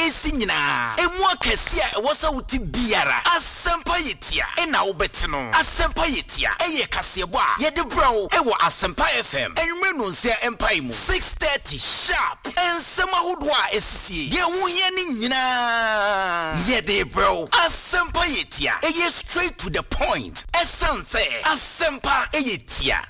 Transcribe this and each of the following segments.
esi nyina emu akesi a wasa wuti biara asempa yetia na wobetino asempa yetia eye kasebo a ye de bro ewo asempa FM enwe no nsia empire mu 6:30 sharp ensema hodo a esisi ye hu ye ni nyina ye de bro asempa yetia eye straight to the point essence asempa yetia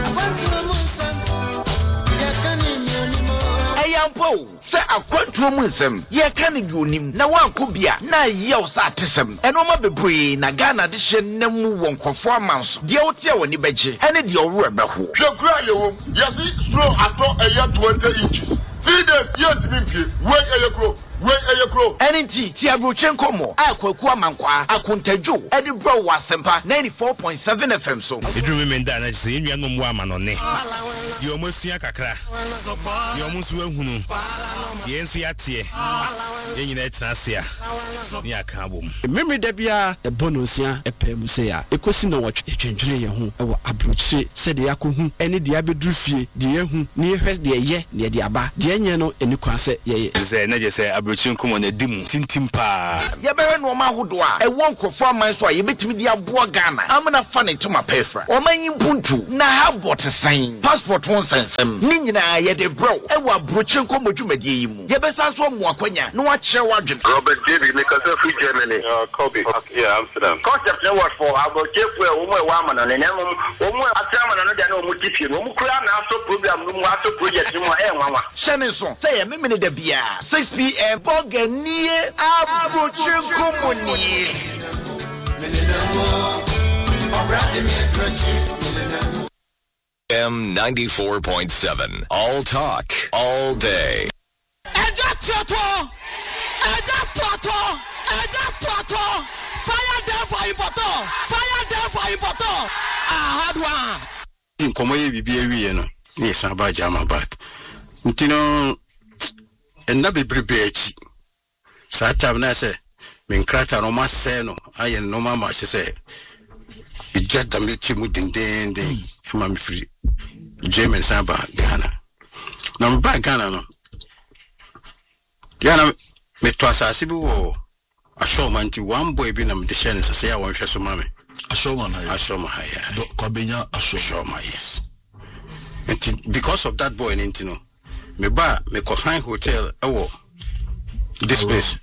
Ayampo, say a quantum ye can do him, na one kubia, na yell satism, and oma be na Ghana edition nemu won performance, the otia when you beje, and it your rubber. Your cry, yes, slow at all a year 20 inches. 3 days, yet to be wait a crow. Wait a crow. Enti Tiabruchen Como, Aqua Mankwa, Akuntejo, Eddie Bro was Sempa 94.7 FM so. It remain that I say you are no woman on it. You almost see a cacra. You almost will who. Yes, we are here. In that Nasia. Near Kabum. Memory Debia, a bonusia, a pemusea, a question of what a change home, or Abruche, said the Akuhu, any diabedrufi, the Yahu, near her, the ye, near the Abba, the Yano, and you can say, yes, say, Abruching come on a dim, Tintimpa. Yaberan Woma Hudwa, a won't performance why you bet me the Abua Ghana. I'm not funny to my pefra. Or my Buntu, na have what a sign. Passport won't sense him. Nina, ye de bro, and what Bruching come to Medium. Yabesas one more quenya, no what share wagon. Robert David, because of free Germany. Kobe. Yeah, Amsterdam. Concept no what for. I will take where woman and then a chairman and no motive. So program, no matter project, no more. Shannon, say a minute the beer. 6 p.m. Boganie Abruching Company. M94.7. All talk, all day. Fire there for important. Fire there for important. Hard one. In Comoy BBA, no, yes, I'm about Jama back. Ntino, and that be prepared. Satam Nasa, Minkrata no mas seno, I and no mamma, she say. It just the meet him within day, I'm free. German Samba, Ghana. No, back Ghana, no. Ghana, me twas a sibu. I show man to one boy being a musician, and say, I want to show mammy. I show my Cobinia, I show my yes. And because of that boy in Intino, me ba me Cohine Hotel, this place,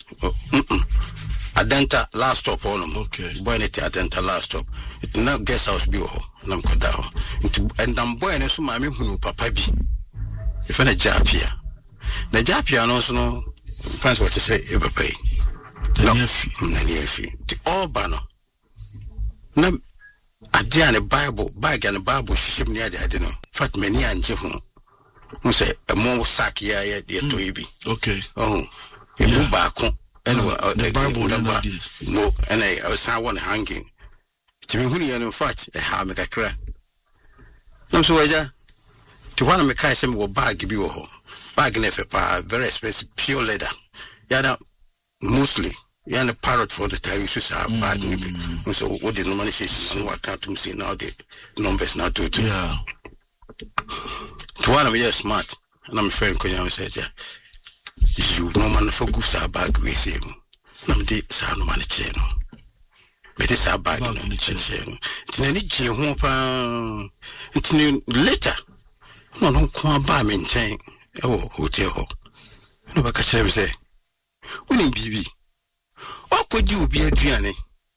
Adenta last stop on them. Okay. Bonnet Adenta last stop. It now guest house be Nam Kodao. And I'm boy and so my who papa be. If any Japia. The Japia also know, fans what to say, ever pay. No, the all banner. No, a Bible, bag and a Bible ship near the Adeno. Fat many and Jehu. Who say a more sack ya, dear Toby. Okay. Oh, you move back. Anyway, the Bible number. No, and I was someone hanging. To me, when you are in fact, a ham make a cry. No, so I to one of my guys, some bag give you a bag in a very expensive pure leather. Yada mostly. Yeah, the parrot for the time you should have bad. So, what the nomination? I can't see now the numbers not to. Yeah. To one of me, smart, and I'm afraid Koyam said, you no man for goose are bag with him. Nam de San Manicheno. But it's a bag on the chain. It's any Jehopa. It's new later. No, come by maintain. Oh, hotel. No, but catch him say, winning BB. What could you be a Driane?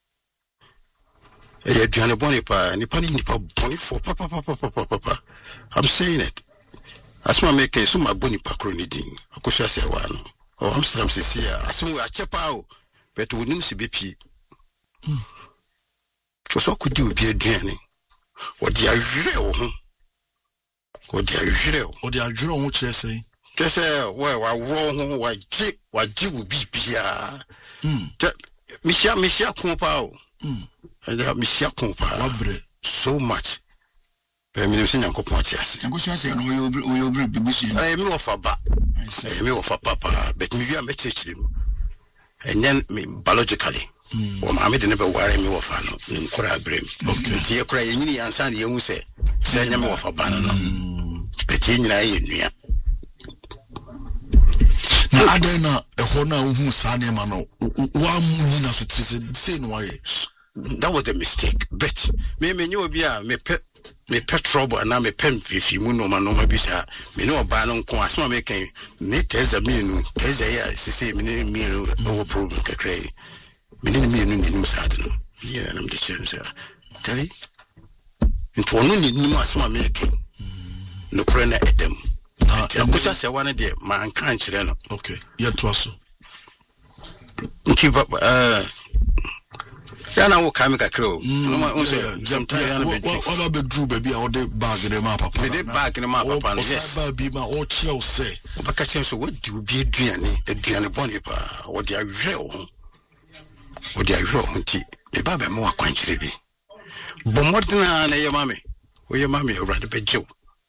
A Driane Bonipa, Nipa Boni for Papa. I'm saying it. As my making so my Bonipa Croniding, I could say one. Oh, Amsterdam Cecilia, as soon as I chap out, but we need to be P. So could you be a Driane? What the Israel? What the Israel? What the Israel, what you say? Just say, well, I wrong, what you will be Pia. Michelle Compao. And have Michelle Compa. So much. I mean, I'm saying, Uncle Pontius. I'm going to say, we'll be missing. I am off a bat. I am off a papa, but maybe I may teach him. And then, biologically, or Mammy never worry me off an Korea. Okay. Dear crying, and San Young say, send him off a banana. But in I. Na adena before now who sane man no wa munina so say no why. That was a mistake. But me knew be a me pet trouble and me pen if you no man no bisa me no ba no nko asma me kan me teza me no teza ya say me no problem kakray me no sad no yeah I'm the same sir tell you into no ni asma me kan no krena edem na kusa se wane de man kan kire no okay yeah to aso keep up Yana wo kame kakro no ma unse sometimes yana be what be drew baby I the bag in my papa me the bag in my papa yes be my all chill say obaka chem so what do be aduane boni pa wo dia hwe nti e ba be mo akwankyere bi bo modena na ye mame urade be jew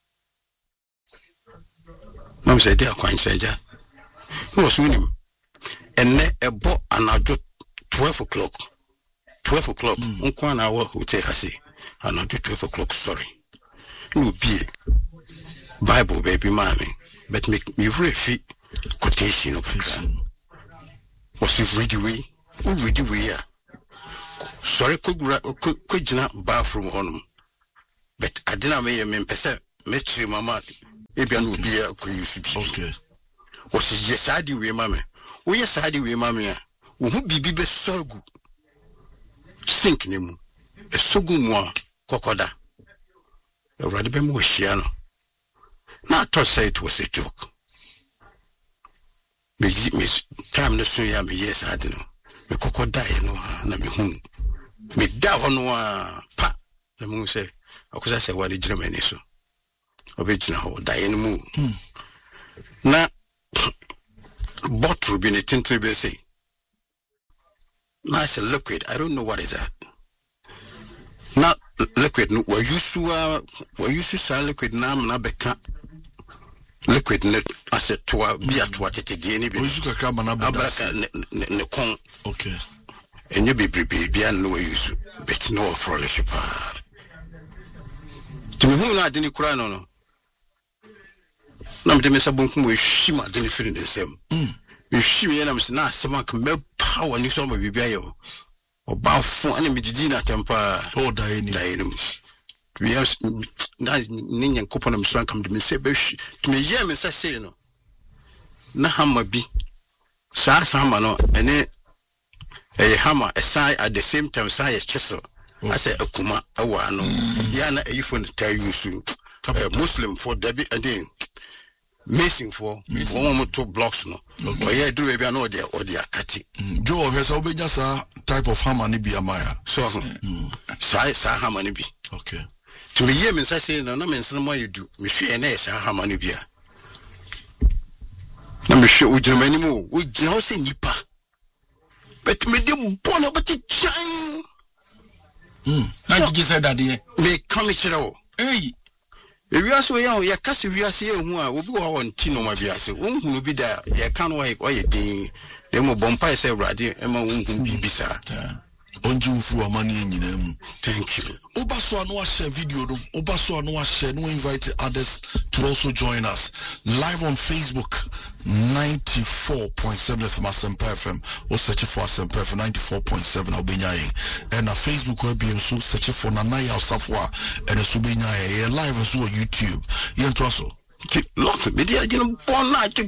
mam say dia akwankyere ja no so nim enne ebo anajo 12 o'clock unkwana wa hotel hasi anadu 12 o'clock sorry no be bible baby mommy but make me refi quotation of was it ready way sorry could jina bathroom honum but I didn't me pesa me chi mama ebia no be ko use bi okay was it yesadi we mama we yesadi we mama ya wo hu bibi be sogu sink nemu esogumwa kokoda already been wishiano na to say it was a joke me time no so ya me yes I don't know me kokoda no na me hu me da hono pa na mu say akosa say wali Germany so obejina ho da yen mu na bottle bi ne tintre be say nice liquid. I don't know what is that. Not liquid. Were you sell liquid now? Na beka liquid net. I said to be at what it is. Any be. Okay. And you be and no use. Bet no fellowship. To me who na didn't cry no. Nam de me sabunku mo shima didn't feel the same. Shimi na mse na asema me power ni so ma bibia yo oba fun ani me didi na tempa o dae ni we have na ni nyankopon na mso kam de me se be to me ye me say no na hama bi sa hama no ene hama aside at the same time say chisel I say akuma awa no ya na eyifo na ta yusu Muslim for Debbie again missing for one two blocks no but yeah do we no there or the akati Joe has obenya sa type of hammer ni bia maya so sa hammer ni bi okay to me ye me say no na me nsem mo yedu me hwe na sa hammer ni bia na me hwe o Germany mu o gina o se nipa but me de bono but chan na you said that me come chiro hey Ewiase we ya kase wiase ehu a obi wo wonti no ma biase wonhunu bi da ye kan wo ye din dem bompa ese urade e ma wonhun bi bisa onji ufu amani nyina mu thank you obaso anu a share video no obaso anu a share no invite others to also join us live on Facebook 94.7 FM Asempa FM or search for Asempa FM 94.7 Obenyaye and Facebook will be so search for Nanaya Osafwa and Subenyaye live as well YouTube yen to also lot of media born like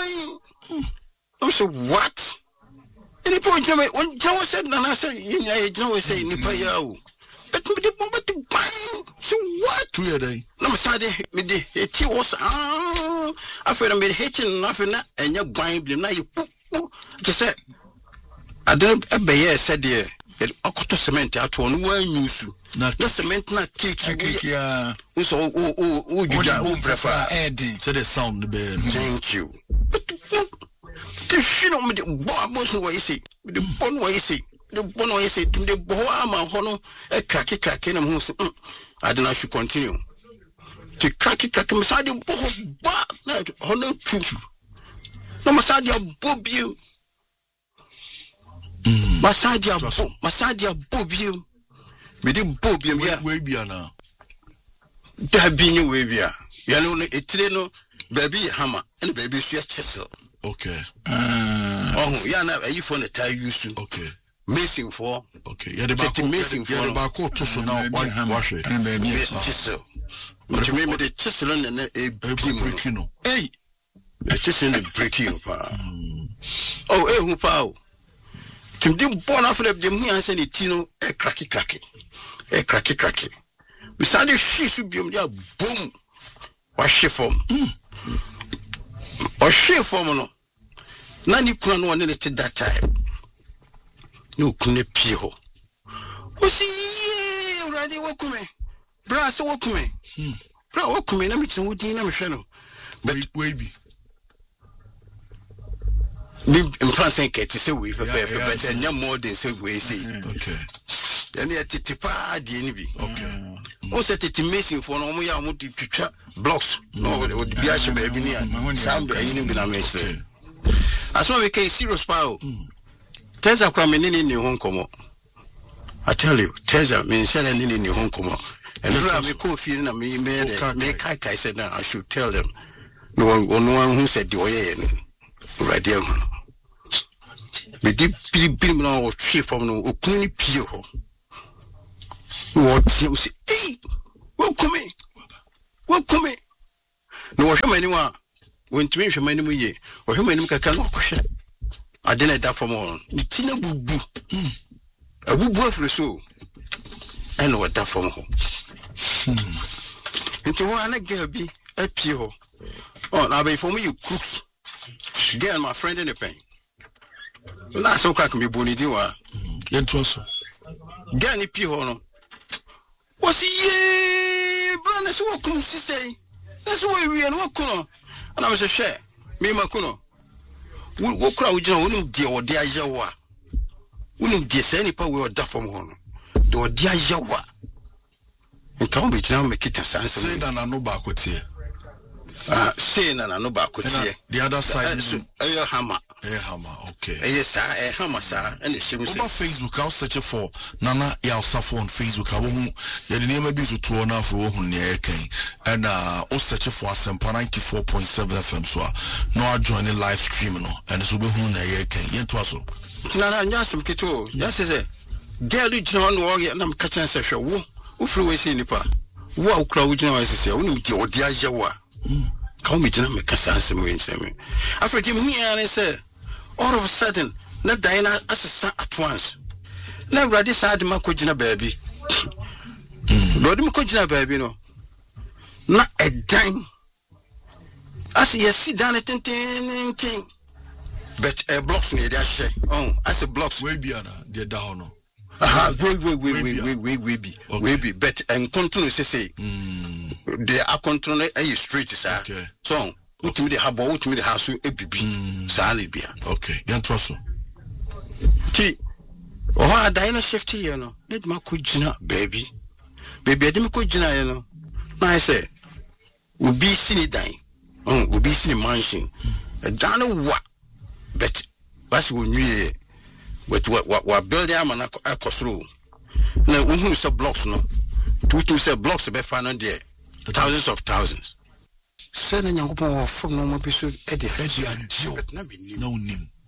so what any point when Joe said Nana said you say nipa yawo but me the bomb to bang so what 2 year day na me sade me de eti was after me hitting nothing na enya gwan bi na you just say I don't ebeye said there akoto cement ato no wan use na cement na cake ya so o juja o prefer so the sound be thank you the shino me the boy so what you say the bon what you say the bon what you say the boy am hono e crack na mo so I don't know should continue to crack me side ba na hono tutu no ma side bobiu Masadia bobium. Me di bobium ya. We bia na. Da bi ni we bia. Ya no etire no baby hammer and baby sua chisel. Okay. Yes. Yeah, now you for the tie used to. Okay. Missing for. Okay. Yeah, the missing for the back to so now wash it. And baby, chisel. But you remember the chisel and a breaking. Hey, the chisel and breaking. Oh, who foul? Tim dim born after them here and send it Tino a cracky. Beside the she should be boom. Wash it from. Or she from no. None you couldn't want it at that time. No couldn't pee ho. Was he already walk me? Brass walk me. Bra walk me, I'm eating with dinner, channel. But baby. In France, I can't say we for paper, but I know more than say we see. Okay. Then you titipa DNB. Okay. Also, it's amazing for no more to chat blocks. No, it would be actually baby near. Sound by any bin amazing. As well, we can serious power. Teza cramming in your home come. I tell you, Teza means selling in your home come. And I will call feeling a me make I said I should tell them. No one who said the way right there. Me deep pili now was tree from no okuni pio. What you say? Hey, welcome me. No, what you anyone went to me from any way, or whom any can no question. I didn't that from all. The tina boo a boo for the soul. And what that from home. Into one girl be a pio. Oh, now be for me you cooks. Girl, my friend in the pain. Not so crack me bonny do I. Girl, ni pio no. What's ye? Brother, so what come say? That's why we are walking on. And I was a share. Me, Makuno. We'll walk out with you, dear or dear Yawa. We don't guess any power or da from one. Do dear Yawa. And come with now, make it a sense. Say that I know back with you. Say that I know back with you. The other side is a hammer. A hammer, okay. Yes, sir, a hammer, sir. And the shame over Facebook, I'll search for Nana Yalsafo on Facebook. I won't, the name may be to 2 and a half and I'll search for Asempa 94.7 FM. So no, I join the live stream, no, and it's will be who I can. Yet was so. Nana, yes, I'm Kito. Yes, is it? Daily John Warrior, and I'm catching session. Who flew away in the park? Wow, crowd, you know, I say, only with your dear Jawa. Come with them, make a sense of me. After him here, and I say, all of a sudden, not Diana as a son at once. Now, ready, side my Kojina baby. Roddy Kojina baby, no. Not a dime. I see a sit down at 10 king. But a blocks near that share. Oh, I say blocks way beyond the down. We be. But and continue to say, they are controlling a street, sir. Okay. So, what me the harbor, what me the house, a baby. Salibia. Okay, young Trosso. T. Oh, I dine shift here, no. Let my kujina, baby. Baby, I didn't kujina, you know. I say, we'll be seen dying. Oh, we'll be seen mansion. I don't know what. But that's when we. But what building am and I cost through. Now, who say blocks, no? To say blocks about final there. Thousands of thousands. Send a young from no more episode at the head. No name.